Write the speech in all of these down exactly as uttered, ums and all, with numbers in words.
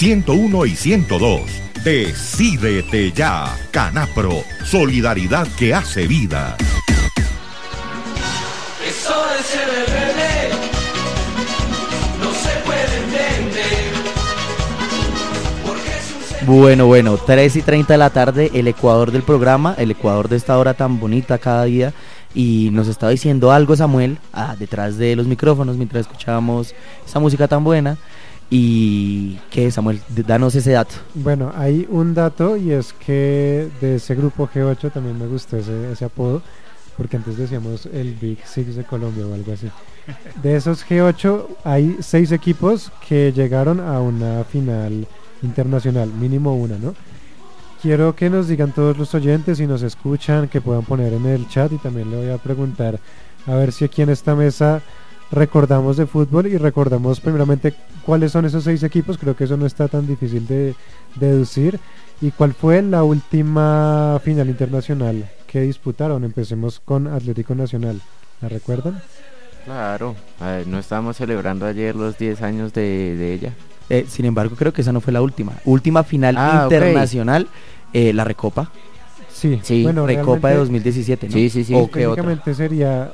ciento uno y ciento dos. Decídete ya. Canapro, solidaridad que hace vida. Eso de ser rebelde no se puede entender. Porque es un... Bueno, bueno, tres y treinta de la tarde, el Ecuador del programa, el Ecuador de esta hora tan bonita cada día. Y nos estaba diciendo algo Samuel, ah, detrás de los micrófonos, mientras escuchábamos esa música tan buena. Y ¿qué, Samuel? Danos ese dato. Bueno, hay un dato, y es que de ese grupo G ocho también me gustó ese, ese apodo, porque antes decíamos el Big Six de Colombia o algo así. De esos G ocho hay seis equipos que llegaron a una final internacional, mínimo una, ¿no? Quiero que nos digan todos los oyentes, si nos escuchan, que puedan poner en el chat, y también le voy a preguntar a ver si aquí en esta mesa recordamos de fútbol y recordamos primeramente cuáles son esos seis equipos. Creo que eso no está tan difícil de, de deducir. ¿Y cuál fue la última final internacional que disputaron? Empecemos con Atlético Nacional. ¿La recuerdan? Claro, ver, no estábamos celebrando ayer los diez años de, de ella. Eh, sin embargo, creo que esa no fue la última. Última final ah, internacional, okay. eh, la Recopa. Sí, sí. Bueno, Recopa de dos mil diecisiete, ¿no? Sí, sí, sí. ¿O qué otra? Sería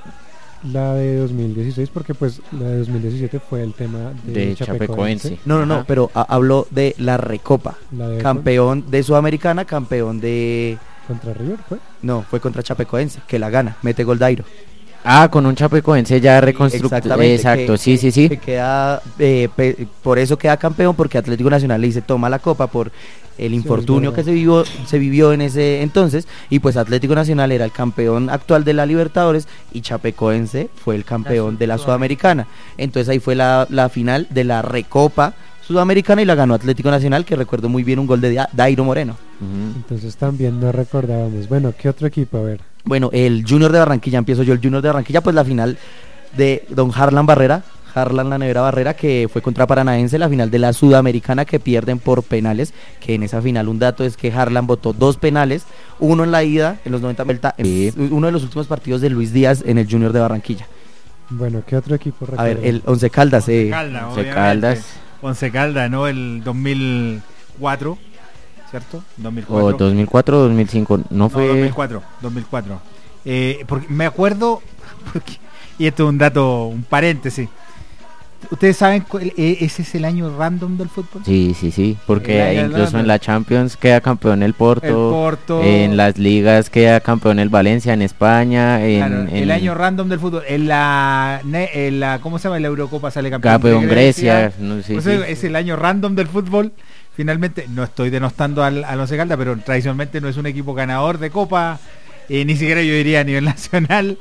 la de dos mil dieciséis, porque pues la de dos mil diecisiete fue el tema de, de Chapecoense. Chapecoense. No, no, no, Ajá. pero a, habló de la Recopa. ¿La de campeón de Sudamericana, campeón de... ¿Contra River fue? No, fue contra Chapecoense, que la gana, mete gol Dairo. Ah, con un Chapecoense ya reconstructivo. Exacto, que, sí, sí, sí. Que queda, eh, pe, por eso queda campeón, porque Atlético Nacional le dice toma la copa por el infortunio sí, que se vivió, se vivió en ese entonces, y pues Atlético Nacional era el campeón actual de la Libertadores y Chapecoense fue el campeón de la Sudamericana. Entonces ahí fue la, la final de la Recopa Sudamericana y la ganó Atlético Nacional, que recuerdo muy bien un gol de Dairo Moreno. Uh-huh. Entonces también no recordábamos. Bueno, ¿qué otro equipo? A ver. Bueno, el Junior de Barranquilla, empiezo yo, el Junior de Barranquilla, pues la final de don Harlan Barrera, Harlan La Nevera Barrera, que fue contra Paranaense, la final de la Sudamericana, que pierden por penales, que en esa final un dato es que Harlan votó dos penales, uno en la ida, en los noventa, sí. uno de los últimos partidos de Luis Díaz en el Junior de Barranquilla. Bueno, ¿qué otro equipo recuerda? A ver, el Once Caldas. Once eh. Caldas, Once Caldas. Once Caldas, ¿no? El dos mil cuatro, ¿cierto? dos mil cuatro. O dos mil cuatro o dos mil cinco, no fue... No, dos mil cuatro, dos mil cuatro. Eh, porque me acuerdo, porque, y esto es un dato, un paréntesis. ¿Ustedes saben cuál, eh, ese es el año random del fútbol? Sí, sí, sí, porque incluso en la Champions queda campeón el Porto, el Porto, en las ligas queda campeón el Valencia en España, en, claro, en el año random del fútbol, en la, en la ¿cómo se llama? En la Eurocopa sale campeón, campeón Grecia, Grecia no, sí, pues sí. Es el año random del fútbol. Finalmente, no estoy denostando al, al Once Caldas, pero tradicionalmente no es un equipo ganador de Copa, eh, ni siquiera yo diría a nivel nacional.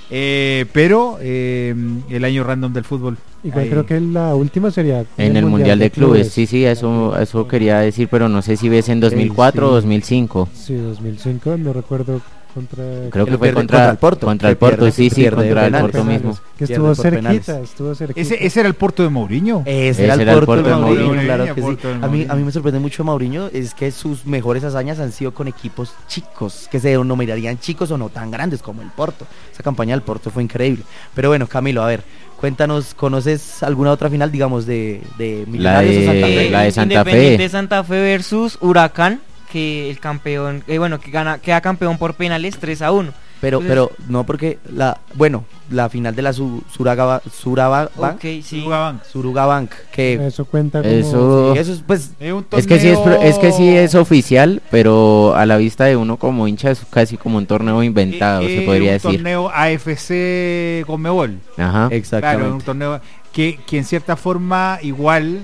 Eh, pero eh, el año random del fútbol. Igual creo que la última sería en el, el Mundial, mundial de, de Clubes. Clubes. Sí, sí, eso eso quería decir, pero no sé si ves en dos mil cuatro sí. o dos mil cinco. Sí, dos mil cinco, no recuerdo contra... Creo que fue contra, contra el Porto. Contra el Porto, pierde, sí, sí, contra el Porto penales, mismo. Que estuvo cerquita, estuvo cerquita. ¿Ese, ¿Ese era el Porto de Mourinho? Ese, ese era el Porto, Porto de Mourinho, Mourinho claro que sí. A mí, a mí me sorprende mucho Mourinho, es que sus mejores hazañas han sido con equipos chicos, que se denominarían chicos o no tan grandes como el Porto. Esa campaña del Porto fue increíble. Pero bueno, Camilo, a ver, cuéntanos, ¿conoces alguna otra final, digamos, de, de Millonarios de, o Santa Fe? La de Santa Independiente Fe. Santa Fe versus Huracán, que el campeón, eh, bueno, que gana, queda campeón por penales tres a uno. Pero, Entonces, pero no porque la, bueno, la final de la su, Suragaba, Suraba, okay, sí. Surugabank, Surugabank, que eso cuenta como... eso, sí, eso es, pues, es, un es que sí es, es que sí es oficial, pero a la vista de uno como hincha es casi como un torneo inventado, eh, se podría un decir. Un torneo A F C Conmebol. Ajá, exactamente. Claro, un torneo que, que en cierta forma igual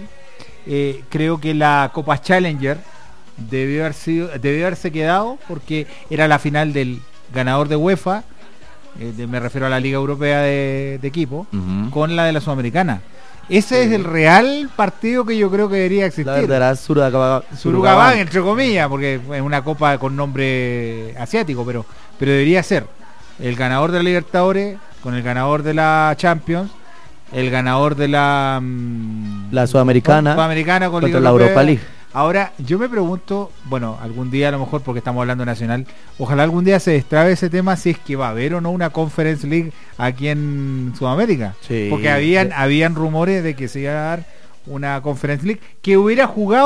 eh, creo que la Copa Challenger debió haber sido, debió haberse quedado porque era la final del ganador de UEFA, eh, de, me refiero a la Liga Europea de, de equipo, uh-huh. con la de la Sudamericana. Ese sí. es el real partido que yo creo que debería existir. La verdad, Surugabank, Surugabank, entre comillas, porque es una copa con nombre asiático, pero, pero debería ser el ganador de la Libertadores con el ganador de la Champions, el ganador de la mmm, la Sudamericana, Sudamericana con contra Liga la Europea. Europa League. Ahora, yo me pregunto, bueno, algún día a lo mejor porque estamos hablando nacional, ojalá algún día se destrabe ese tema si es que va a haber o no una Conference League aquí en Sudamérica. Sí. Porque habían, habían rumores de que se iba a dar una Conference League que hubiera jugado